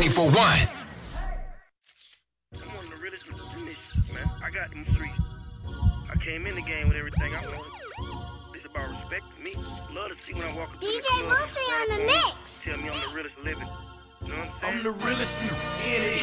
94.1. I'm one of the realest in this, man. I got them streets. I came in the game with everything I wanted. It's about respect to me. Love to see when I walk into the club. DJ Boosie on the mix. Tell me I'm the realest living. You know what I'm saying? I'm the realest in